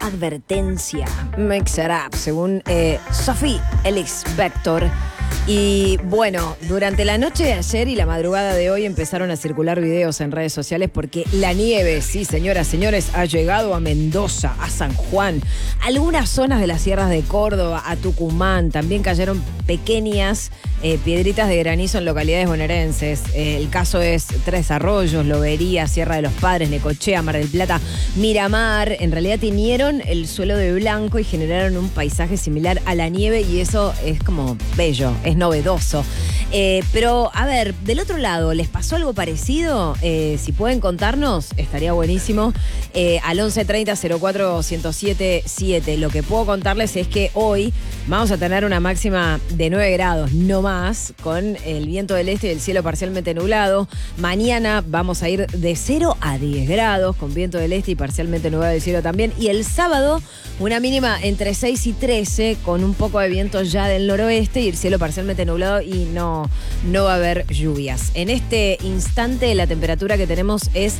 Advertencia, mix it up, según Sophie Ellis-Bextor. Y bueno, durante la noche de ayer y la madrugada de hoy empezaron a circular videos en redes sociales porque la nieve, sí señoras, señores, ha llegado a Mendoza, a San Juan, algunas zonas de las sierras de Córdoba, a Tucumán. También cayeron pequeñas piedritas de granizo en localidades bonaerenses. El caso es Tres Arroyos, Lobería, Sierra de los Padres, Necochea, Mar del Plata, Miramar. En realidad tiñeron el suelo de blanco y generaron un paisaje similar a la nieve, y eso es como bello, es novedoso. Pero, a ver, del otro lado, ¿les pasó algo parecido? Si pueden contarnos, estaría buenísimo. Al 1130 04 1077. Lo que puedo contarles es que hoy vamos a tener una máxima de 9 grados, no más, con el viento del este y el cielo parcialmente nublado. Mañana vamos a ir de 0 a 10 grados, con viento del este y parcialmente nublado el cielo también. Y el sábado, una mínima entre 6 y 13, con un poco de viento ya del noroeste y el cielo parcialmente nublado, y no va a haber lluvias. En este instante la temperatura que tenemos es